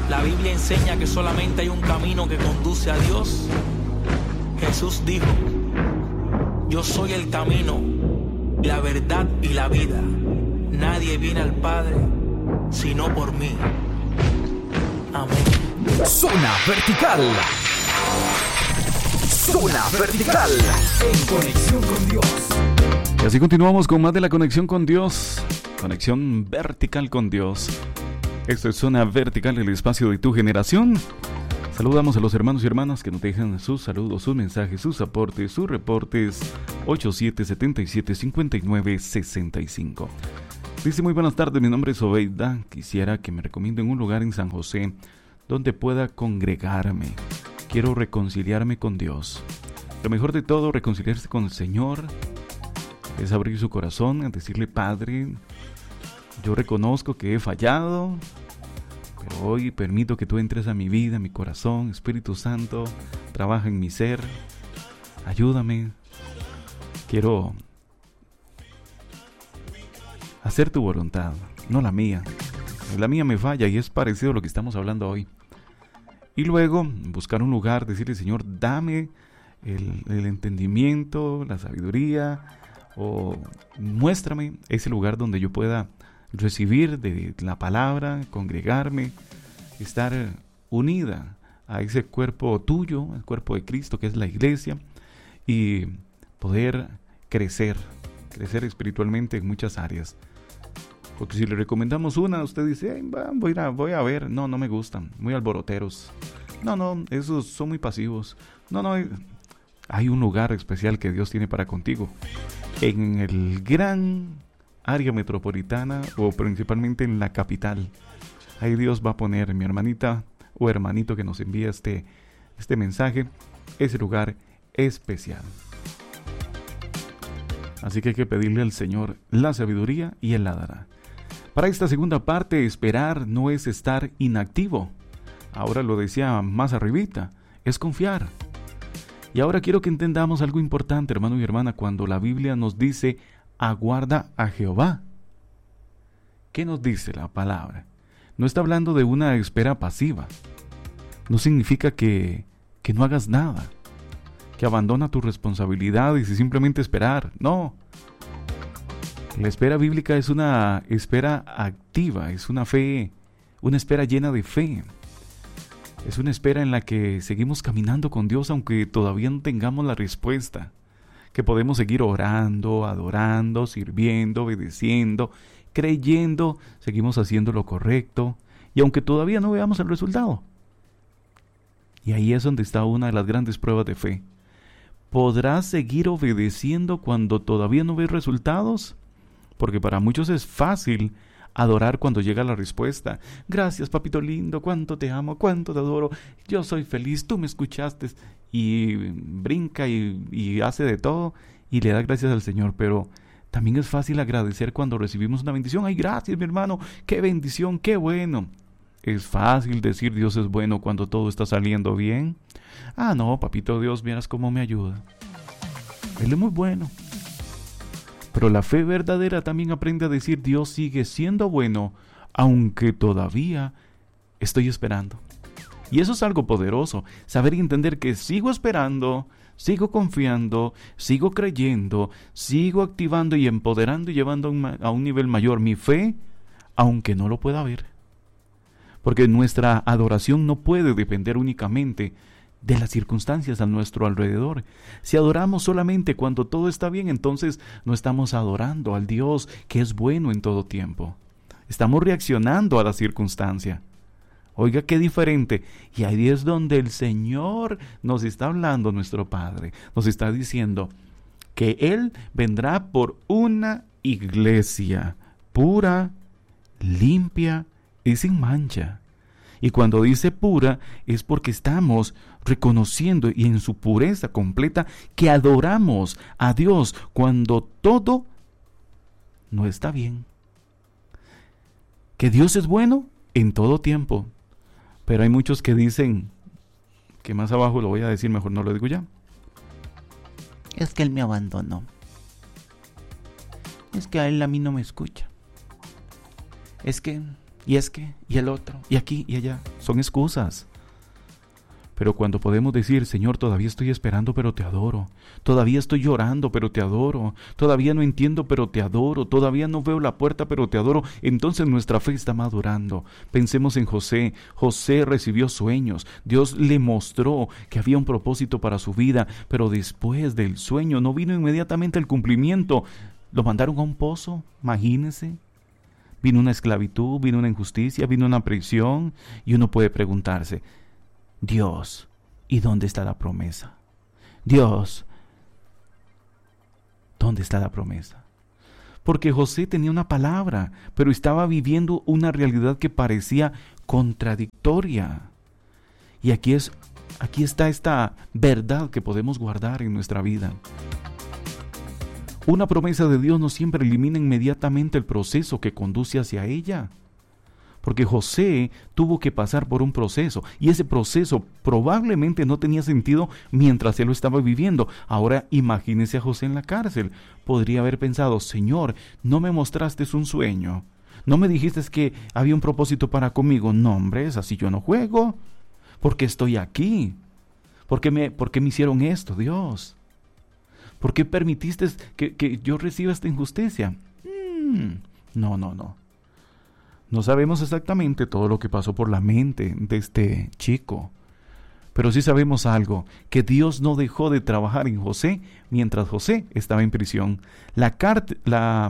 La Biblia enseña que solamente hay un camino que conduce a Dios. Jesús dijo: yo soy el camino, la verdad y la vida. Nadie viene al Padre sino por mí. Amén. Zona Vertical. Zona Vertical. En conexión con Dios. Y así continuamos con más de la conexión con Dios. Conexión vertical con Dios. Esto es Zona Vertical, el espacio de tu generación. Saludamos a los hermanos y hermanas que nos dejan sus saludos, sus mensajes, sus aportes, sus reportes. 8777-5965. Dice: muy buenas tardes, mi nombre es Obeida. Quisiera que me recomienden un lugar en San José donde pueda congregarme. Quiero reconciliarme con Dios. Lo mejor de todo, reconciliarse con el Señor, es abrir su corazón, decirle: Padre, yo reconozco que he fallado, pero hoy permito que tú entres a mi vida, a mi corazón. Espíritu Santo, trabaja en mi ser, ayúdame. Quiero hacer tu voluntad, no la mía. La mía me falla, y es parecido a lo que estamos hablando hoy. Y luego buscar un lugar, decirle: Señor, dame el entendimiento, la sabiduría, o muéstrame ese lugar donde yo pueda recibir de la palabra, congregarme, estar unida a ese cuerpo tuyo, el cuerpo de Cristo que es la iglesia, y poder crecer espiritualmente en muchas áreas. Porque si le recomendamos una, usted dice: voy a ver, no me gustan, muy alboroteros, no, esos son muy pasivos, no, hay un lugar especial que Dios tiene para contigo, en el gran área metropolitana, o principalmente en la capital. Ahí Dios va a poner, mi hermanita o hermanito que nos envía este mensaje, ese lugar especial. Así que hay que pedirle al Señor la sabiduría, y Él la dará. Para esta segunda parte, esperar no es estar inactivo. Ahora lo decía más arribita, es confiar. Y ahora quiero que entendamos algo importante, hermano y hermana, cuando la Biblia nos dice: aguarda a Jehová. ¿Qué nos dice la palabra? No está hablando de una espera pasiva. No significa que no hagas nada, que abandona tus responsabilidades y simplemente esperar. No. La espera bíblica es una espera activa, es una fe, una espera llena de fe. Es una espera en la que seguimos caminando con Dios aunque todavía no tengamos la respuesta. Que podemos seguir orando, adorando, sirviendo, obedeciendo, creyendo, seguimos haciendo lo correcto, y aunque todavía no veamos el resultado. Y ahí es donde está una de las grandes pruebas de fe. ¿Podrás seguir obedeciendo cuando todavía no ves resultados? Porque para muchos es fácil adorar cuando llega la respuesta. Gracias, papito lindo, cuánto te amo, cuánto te adoro, yo soy feliz, tú me escuchaste. Y brinca y hace de todo y le da gracias al Señor. Pero también es fácil agradecer cuando recibimos una bendición. Ay, gracias, mi hermano, qué bendición, qué bueno. Es fácil decir Dios es bueno cuando todo está saliendo bien. Ah, no, papito Dios, miras cómo me ayuda. Él es muy bueno. Pero la fe verdadera también aprende a decir: Dios sigue siendo bueno, aunque todavía estoy esperando. Y eso es algo poderoso, saber y entender que sigo esperando, sigo confiando, sigo creyendo, sigo activando y empoderando y llevando a un nivel mayor mi fe, aunque no lo pueda ver. Porque nuestra adoración no puede depender únicamente de las circunstancias a nuestro alrededor. Si adoramos solamente cuando todo está bien, entonces no estamos adorando al Dios que es bueno en todo tiempo. Estamos reaccionando a la circunstancia. Oiga, qué diferente. Y ahí es donde el Señor nos está hablando, nuestro Padre. Nos está diciendo que Él vendrá por una iglesia pura, limpia y sin mancha. Y cuando dice pura, es porque estamos reconociendo y en su pureza completa que adoramos a Dios cuando todo no está bien. Que Dios es bueno en todo tiempo. Pero hay muchos que dicen, que más abajo lo voy a decir, mejor no lo digo ya: es que Él me abandonó. Es que a Él a mí no me escucha. Es que y es que, y el otro, y aquí y allá. Son excusas. Pero cuando podemos decir, Señor, todavía estoy esperando, pero te adoro. Todavía estoy llorando, pero te adoro. Todavía no entiendo, pero te adoro. Todavía no veo la puerta, pero te adoro. Entonces nuestra fe está madurando. Pensemos en José. José recibió sueños. Dios le mostró que había un propósito para su vida, pero después del sueño no vino inmediatamente el cumplimiento. Lo mandaron a un pozo, imagínense. Vino una esclavitud, vino una injusticia, vino una prisión, y uno puede preguntarse, Dios, ¿y dónde está la promesa? Dios, ¿dónde está la promesa? Porque José tenía una palabra, pero estaba viviendo una realidad que parecía contradictoria. Y aquí está esta verdad que podemos guardar en nuestra vida. Una promesa de Dios no siempre elimina inmediatamente el proceso que conduce hacia ella. Porque José tuvo que pasar por un proceso, y ese proceso probablemente no tenía sentido mientras él lo estaba viviendo. Ahora imagínese a José en la cárcel. Podría haber pensado, Señor, no me mostraste un sueño, no me dijiste que había un propósito para conmigo. No, hombre, es así, yo no juego. ¿Por qué estoy aquí? ¿Por qué me hicieron esto, Dios? ¿Por qué permitiste que yo reciba esta injusticia? No. No sabemos exactamente todo lo que pasó por la mente de este chico, pero sí sabemos algo, que Dios no dejó de trabajar en José mientras José estaba en prisión. La cárcel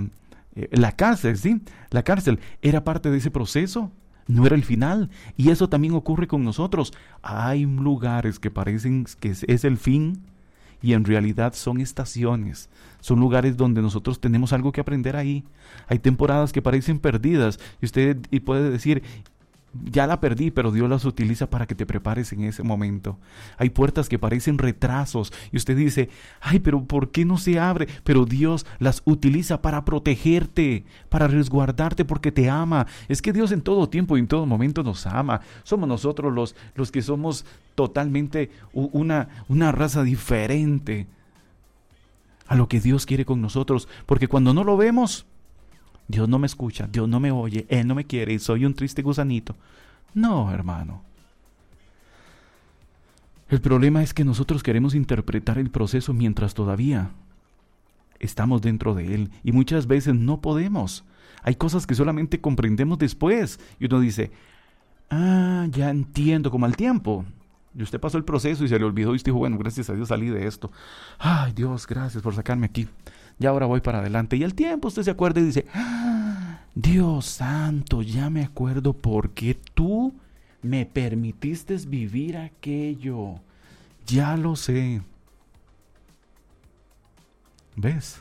era parte de ese proceso, no era el final, y eso también ocurre con nosotros. Hay lugares que parecen que es el fin, y en realidad son estaciones, son lugares donde nosotros tenemos algo que aprender ahí. Hay temporadas que parecen perdidas y usted puede decir, ya la perdí, pero Dios las utiliza para que te prepares en ese momento. Hay puertas que parecen retrasos y usted dice, ay, pero ¿por qué no se abre? Pero Dios las utiliza para protegerte, para resguardarte, porque te ama. Es que Dios en todo tiempo y en todo momento nos ama. Somos nosotros los que somos totalmente una raza diferente a lo que Dios quiere con nosotros, porque cuando no lo vemos, Dios no me escucha, Dios no me oye, Él no me quiere y soy un triste gusanito. No, hermano. El problema es que nosotros queremos interpretar el proceso mientras todavía estamos dentro de él, y muchas veces no podemos. Hay cosas que solamente comprendemos después y uno dice, ya entiendo, como al tiempo. Y usted pasó el proceso y se le olvidó y usted dijo, bueno, gracias a Dios salí de esto. Ay, Dios, gracias por sacarme aquí. Ya ahora voy para adelante. Y al tiempo usted se acuerda y dice, Dios santo, ya me acuerdo por qué tú me permitiste vivir aquello. Ya lo sé. ¿Ves?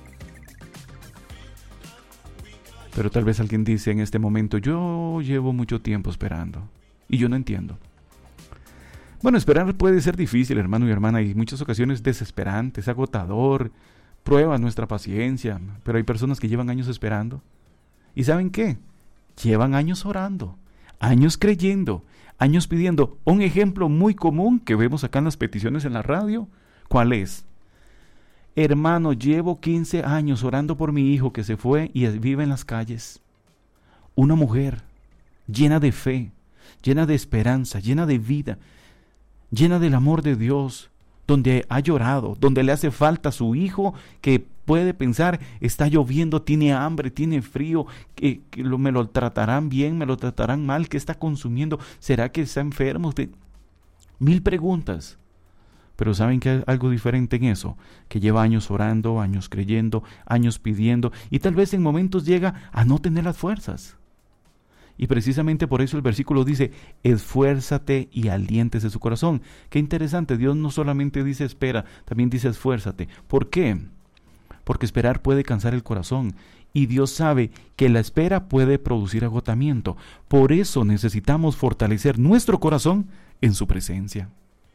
Pero tal vez alguien dice en este momento, yo llevo mucho tiempo esperando y yo no entiendo. Bueno, esperar puede ser difícil, hermano y hermana, y en muchas ocasiones desesperante, es agotador, prueba nuestra paciencia, pero hay personas que llevan años esperando. ¿Y saben qué? Llevan años orando, años creyendo, años pidiendo. Un ejemplo muy común que vemos acá en las peticiones en la radio, ¿cuál es? Hermano, llevo 15 años orando por mi hijo que se fue y vive en las calles. Una mujer llena de fe, llena de esperanza, llena de vida, llena del amor de Dios, donde ha llorado, donde le hace falta a su hijo, que puede pensar, está lloviendo, tiene hambre, tiene frío, me lo tratarán bien, me lo tratarán mal, ¿qué está consumiendo? ¿Será que está enfermo? Mil preguntas. Pero ¿saben que hay algo diferente en eso? Que lleva años orando, años creyendo, años pidiendo, y tal vez en momentos llega a no tener las fuerzas. Y precisamente por eso el versículo dice, esfuérzate y aliéntese su corazón. Qué interesante, Dios no solamente dice espera, también dice esfuérzate. ¿Por qué? Porque esperar puede cansar el corazón, y Dios sabe que la espera puede producir agotamiento. Por eso necesitamos fortalecer nuestro corazón en su presencia.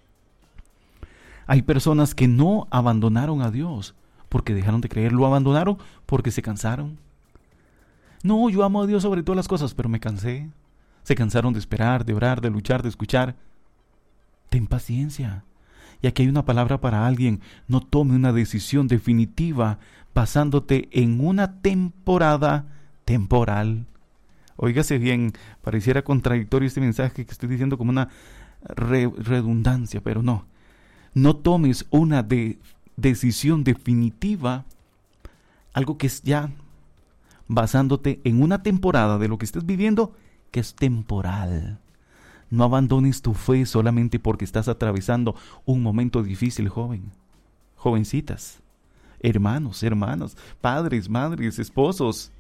Hay personas que no abandonaron a Dios porque dejaron de creer, lo abandonaron porque se cansaron. No, yo amo a Dios sobre todas las cosas, pero me cansé. Se cansaron de esperar, de orar, de luchar, de escuchar. Ten paciencia. Y aquí hay una palabra para alguien. No tome una decisión definitiva basándote en una temporada temporal. Óigase bien, pareciera contradictorio este mensaje que estoy diciendo como una redundancia, pero no. No tomes una decisión definitiva, algo que es ya basándote en una temporada de lo que estés viviendo, que es temporal. No abandones tu fe solamente porque estás atravesando un momento difícil, joven. Jovencitas, hermanos, hermanas, padres, madres, esposos,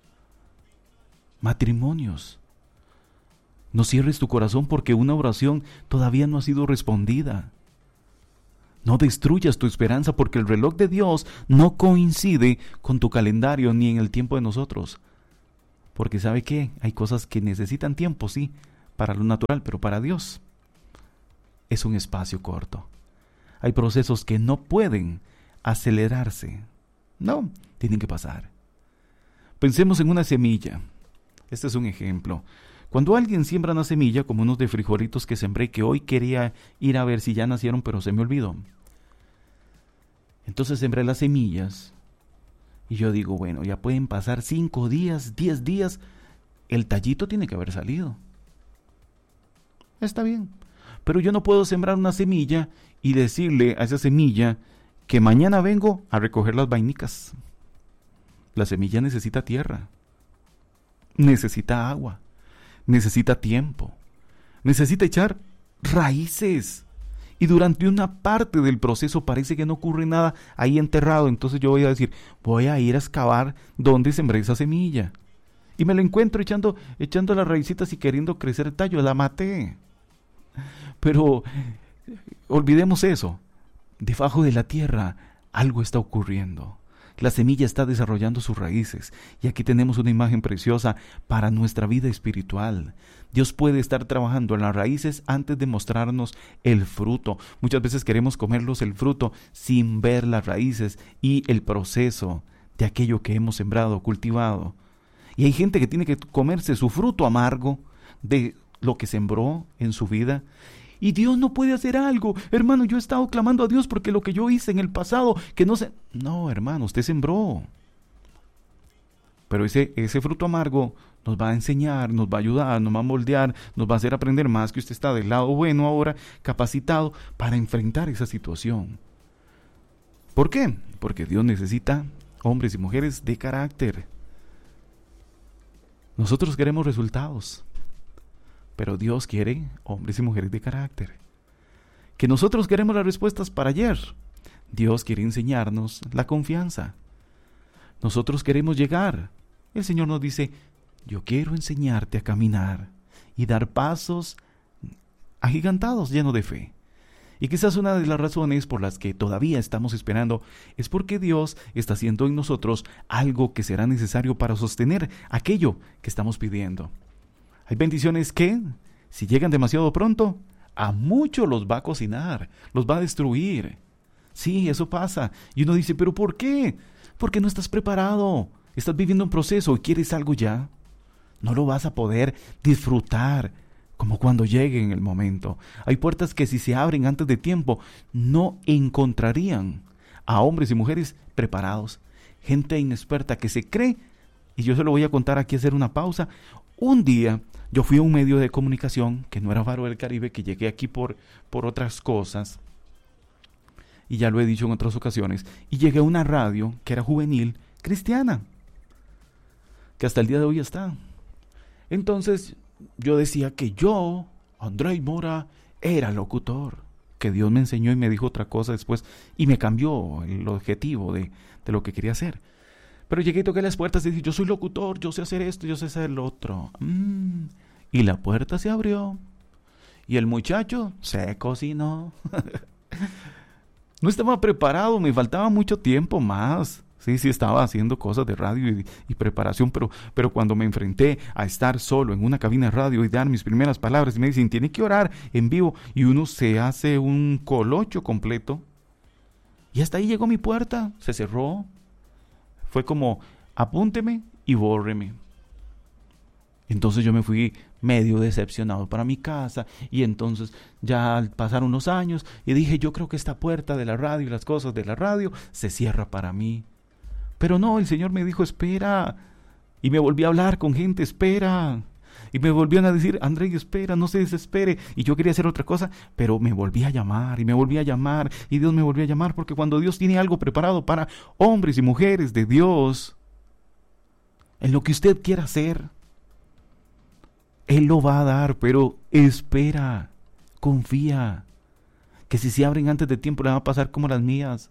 matrimonios. No cierres tu corazón porque una oración todavía no ha sido respondida. No destruyas tu esperanza porque el reloj de Dios no coincide con tu calendario ni en el tiempo de nosotros. Porque ¿sabe qué? Hay cosas que necesitan tiempo, sí, para lo natural, pero para Dios es un espacio corto. Hay procesos que no pueden acelerarse. No, tienen que pasar. Pensemos en una semilla. Este es un ejemplo. Cuando alguien siembra una semilla, como unos de frijolitos que sembré, que hoy quería ir a ver si ya nacieron, pero se me olvidó. Entonces sembré las semillas y yo digo, bueno, ya pueden pasar 5 días, 10 días, el tallito tiene que haber salido. Está bien, pero yo no puedo sembrar una semilla y decirle a esa semilla que mañana vengo a recoger las vainicas. La semilla necesita tierra, necesita agua, necesita tiempo, necesita echar raíces. Y durante una parte del proceso parece que no ocurre nada ahí enterrado. Entonces yo voy a decir, voy a ir a excavar donde sembré esa semilla. Y me la encuentro echando las raícitas y queriendo crecer el tallo. La maté. Pero olvidemos eso. Debajo de la tierra algo está ocurriendo. La semilla está desarrollando sus raíces. Y aquí tenemos una imagen preciosa para nuestra vida espiritual. Dios puede estar trabajando en las raíces antes de mostrarnos el fruto. Muchas veces queremos comerlos el fruto sin ver las raíces y el proceso de aquello que hemos sembrado, cultivado. Y hay gente que tiene que comerse su fruto amargo de lo que sembró en su vida. Y Dios no puede hacer algo. Hermano, yo he estado clamando a Dios porque lo que yo hice en el pasado, que no se... No, hermano, usted sembró. Pero ese fruto amargo nos va a enseñar, nos va a ayudar, nos va a moldear, nos va a hacer aprender más, que usted está del lado bueno ahora, capacitado para enfrentar esa situación. ¿Por qué? Porque Dios necesita hombres y mujeres de carácter. Nosotros queremos resultados, pero Dios quiere hombres y mujeres de carácter. Que nosotros queremos las respuestas para ayer. Dios quiere enseñarnos la confianza. Nosotros queremos llegar. El Señor nos dice, yo quiero enseñarte a caminar y dar pasos agigantados llenos de fe. Y quizás una de las razones por las que todavía estamos esperando es porque Dios está haciendo en nosotros algo que será necesario para sostener aquello que estamos pidiendo. Hay bendiciones que, si llegan demasiado pronto, a muchos los va a cocinar, los va a destruir. Sí, eso pasa. Y uno dice, ¿pero por qué? Porque no estás preparado. Estás viviendo un proceso y quieres algo ya. No lo vas a poder disfrutar como cuando llegue en el momento. Hay puertas que si se abren antes de tiempo, no encontrarían a hombres y mujeres preparados. Gente inexperta que se cree, y yo se lo voy a contar aquí, hacer una pausa. Un día yo fui a un medio de comunicación que no era Faro del Caribe, que llegué aquí por otras cosas, y ya lo he dicho en otras ocasiones, y llegué a una radio que era juvenil cristiana, que hasta el día de hoy está. Entonces yo decía que yo, Andrei Mora, era locutor, que Dios me enseñó y me dijo otra cosa después, y me cambió el objetivo de lo que quería hacer. Pero llegué y toqué las puertas y dije, yo soy locutor, yo sé hacer esto, yo sé hacer lo otro. Y la puerta se abrió. Y el muchacho se cocinó. No estaba preparado, me faltaba mucho tiempo más. Sí, estaba haciendo cosas de radio y preparación, pero cuando me enfrenté a estar solo en una cabina de radio y dar mis primeras palabras, y me dicen, tiene que orar en vivo, y uno se hace un colocho completo. Y hasta ahí llegó mi puerta, se cerró. Fue como, apúnteme y bórreme. Entonces yo me fui medio decepcionado para mi casa, y entonces ya pasaron unos años y dije, yo creo que esta puerta de la radio y las cosas de la radio se cierra para mí. Pero no, el Señor me dijo, espera, Y me volví a hablar con gente, espera. Y me volvían a decir, André, espera, no se desespere. Y yo quería hacer otra cosa, pero me volví a llamar y me volví a llamar. Y Dios me volvió a llamar, porque cuando Dios tiene algo preparado para hombres y mujeres de Dios, en lo que usted quiera hacer, Él lo va a dar, pero espera, confía, que si se abren antes de tiempo le va a pasar como las mías.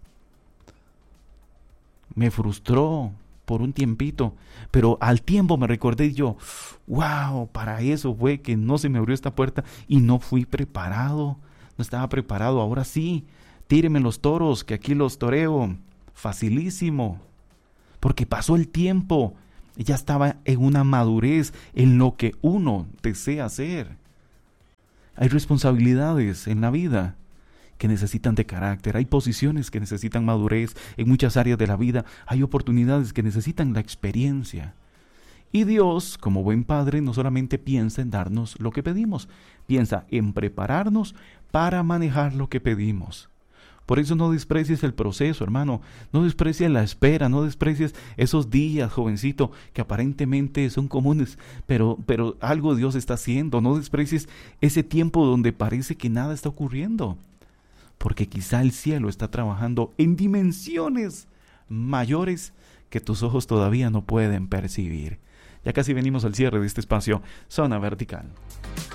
Me frustró por un tiempito, pero al tiempo me recordé yo, wow, para eso fue que no se me abrió esta puerta y no fui preparado, no estaba preparado. Ahora sí, tíreme los toros, que aquí los toreo, facilísimo, porque pasó el tiempo, ya estaba en una madurez en lo que uno desea hacer. Hay responsabilidades en la vida que necesitan de carácter, hay posiciones que necesitan madurez en muchas áreas de la vida, hay oportunidades que necesitan la experiencia. Y Dios, como buen Padre, no solamente piensa en darnos lo que pedimos, piensa en prepararnos para manejar lo que pedimos. Por eso no desprecies el proceso, hermano, no desprecies la espera, no desprecies esos días, jovencito, que aparentemente son comunes, pero algo Dios está haciendo. No desprecies ese tiempo donde parece que nada está ocurriendo, porque quizá el cielo está trabajando en dimensiones mayores que tus ojos todavía no pueden percibir. Ya casi venimos al cierre de este espacio, Zona Vertical.